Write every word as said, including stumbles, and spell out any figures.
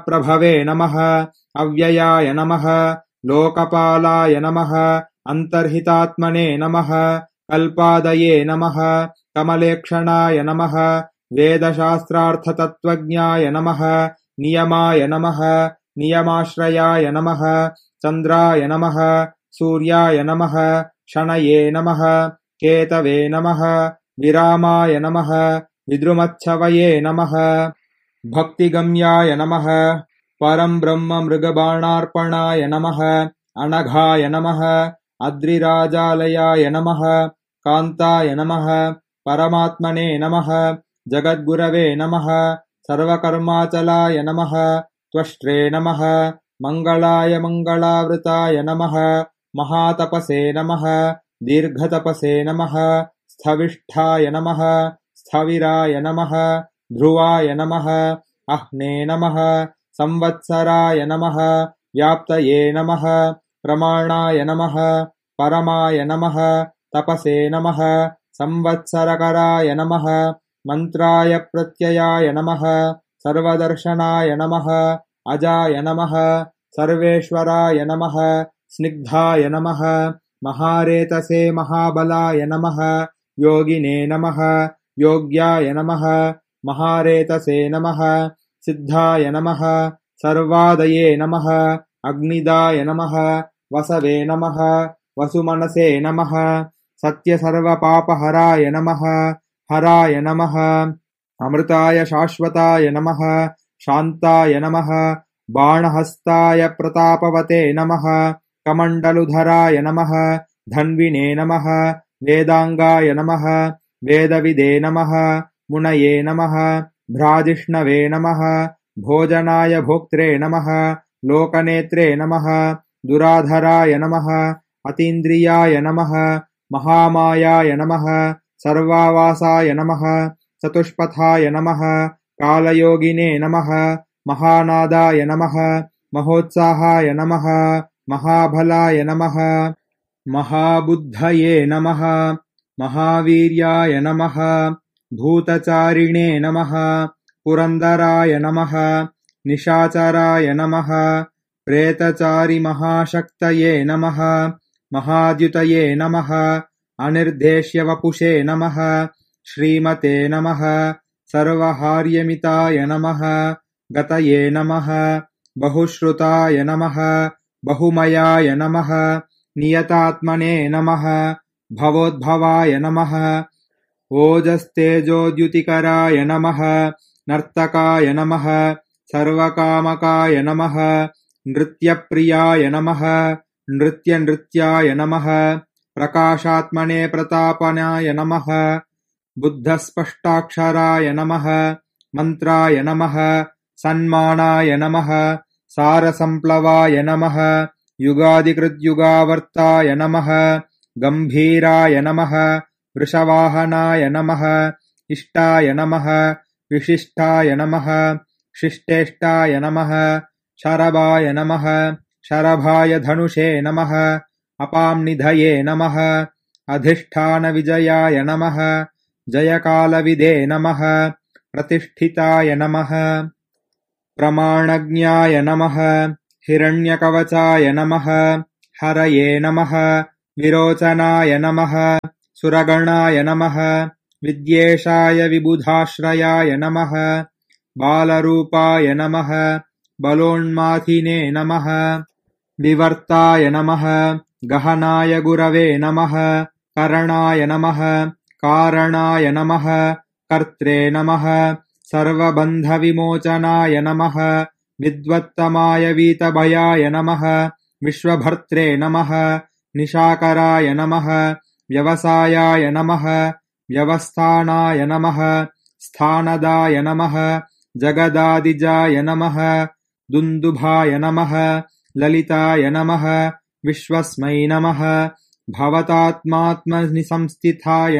प्रभवे नमः अव्ययाय नमः लोकपालाय नमः अन्तर्हितात्मने नमः कल्पादये नमः कमलेक्षणाय नमः वेदशास्त्रार्थतत्त्वज्ञाय नमः नियमाय नमः नियमाश्रयाय नमः चन्द्राय नमः सूर्याय नमः शनये नमः केतवे नमः विरामाय नमः विद्रुमच्छवये नमः भक्तिगम्याय नमः परं ब्रह्म मृगबाणार्पणाय नमः अनघाय नमः अद्रिराजालयाय नमः कान्ताय नमः परमात्मने नमः जगद्गुरवे नमः सर्वकर्माचलाय नमः त्वष्ट्रे नमः मङ्गलाय मङ्गलावृताय नमः महातपसे नमः दीर्घतपसे नमः स्थविष्ठाय नमः स्थविराय नमः ध्रुवाय नमः अह्ने नमः संवत्सराय नमः व्याप्तये नमः प्रमाणाय नमः परमाय नमः तपसे नमः संवत्सरकराय नमः मन्त्राय प्रत्ययाय नमः सर्वदर्शनाय नमः अजाय नमः सर्वेश्वराय नमः स्निग्धाय नमः महारेतसे महाबलाय नमः योगिने नमः योग्याय नमः महारेतसे नमः सिद्धाय नमः सर्वादये नमः अग्निदाय नमः वसवे नमः वसुमनसे नमः सत्यसर्वपापहराय नमः हराय नमः अमृताय शाश्वताय नमः शान्ताय नमः बाणहस्ताय प्रतापवते नमः कमण्डलुधराय नमः धन्विने नमः वेदाङ्गाय नमः वेदविदे नमः मुनये नमः भ्राजिष्णवे नमः भोजनाय भोक्त्रे नमः लोकनेत्रे नमः दुराधराय नमः अतीन्द्रियाय नमः महामायाय नमः सर्वावासाय नमः चतुष्पथाय नमः कालयोगिने नमः महानादाय नमः महोत्साहाय नमः महाबलाय नमः महाबुद्धये नमः महावीर्याय नमः भूतचारिणे नमः पुरन्दराय नमः निशाचराय नमः प्रेतचारिमहाशक्तये नमः महाद्युतये नमः अनिर्देश्यवपुषे नमः श्रीमते नमः सर्वहार्यमिताय नमः गतये नमः बहुश्रुताय नमः बहुमयाय नमः नियतात्मने नमः भवोद्भवाय नमः ओजस्तेजोद्युतिकराय नमः नर्तकाय नमः सर्वकामकाय नमः नृत्यप्रियाय नमः नृत्यनृत्याय नमः प्रकाशात्मने प्रतापनाय नमः बुद्धस्पष्टाक्षराय नमः मन्त्राय नमः सन्मानाय नमः सारसम्प्लवाय नमः युगादिकृद्युगावर्ताय नमः गम्भीराय नमः वृषवाहनाय नमः इष्टाय नमः विशिष्टाय नमः शिष्टेष्टाय नमः शरभाय नमः शरभाय धनुषे नमः अपांनिधये नमः अधिष्ठानविजयाय नमः जयकालविदे नमः प्रतिष्ठिताय नमः प्रमाणज्ञाय नमः हिरण्यकवचाय नमः हरये नमः विरोचनाय नमः सुरगणाय नमः विद्येशाय विबुधाश्रयाय नमः बालरूपाय नमः बलोन्माथिने नमः विवर्ताय नमः गहनाय गुरवे नमः करणाय नमः कारणाय नमः कर्त्रे नमः सर्वबन्धविमोचनाय नमः विद्वत्तमाय वीतभयाय नमः विश्वभर्त्रे नमः निशाकराय नमः व्यवसायाय नमः व्यवस्थानाय नमः स्थानदाय नमः जगदादिजाय नमः दुन्दुभाय नमः ललिताय नमः विश्वस्मै नमः भवतात्मात्मनिसंस्थिताय